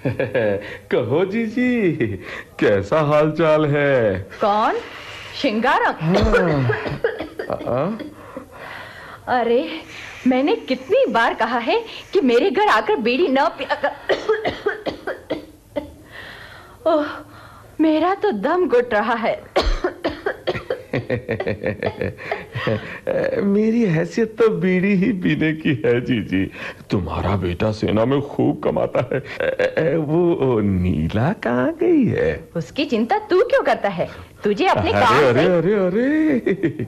कहो जीजी, कैसा हाल चाल है? कौन? शिंगारम? अरे मैंने कितनी बार कहा है कि मेरे घर आकर बीड़ी न ओह, मेरा तो दम घुट रहा है। मेरी हैसियत तो बीड़ी ही पीने की है जीजी। तुम्हारा बेटा सेना में खूब कमाता है। वो नीला कहाँ गई है? उसकी चिंता तू क्यों करता है? तुझे अपने काम अरे अरे अरे अरे